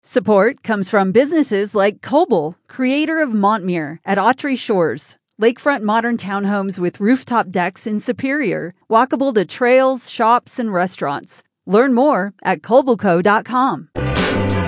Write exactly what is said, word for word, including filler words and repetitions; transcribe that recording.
Support comes from businesses like Coble, creator of Montmere at Autry Shores, lakefront modern townhomes with rooftop decks in Superior, walkable to trails, shops, and restaurants. Learn more at cobleco dot com.